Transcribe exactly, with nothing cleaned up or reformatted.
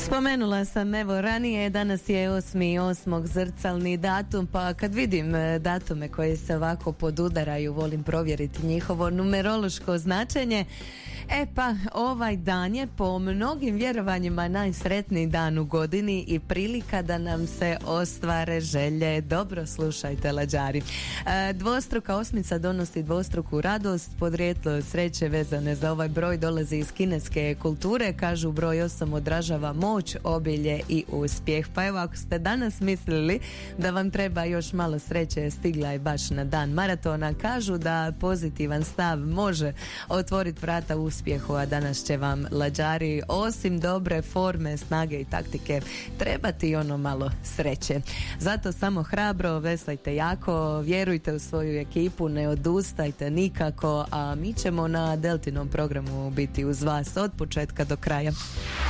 Spomenula sam, evo, ranije, danas je osmi osmog zrcalni datum, pa kad vidim datume koje se ovako podudaraju, volim provjeriti njihovo numerološko značenje. E pa, ovaj dan je po mnogim vjerovanjima najsretniji dan u godini i prilika da nam se ostvare želje. Dobro slušajte, lađari. E, dvostruka osmica donosi dvostruku radost, podrijetlo sreće vezane za ovaj broj dolazi iz kineske kulture, kažu broj osam odražava moć, obilje i uspjeh. Pa evo, ako ste danas mislili da vam treba još malo sreće, stigla je baš na dan maratona. Kažu da pozitivan stav može otvoriti vrata uspjehu, a danas će vam, lađari, osim dobre forme, snage i taktike, trebati ono malo sreće. Zato samo hrabro, veslajte jako, vjerujte u svoju ekipu, ne odustajte nikako, a mi ćemo na Deltinom programu biti uz vas od početka do kraja.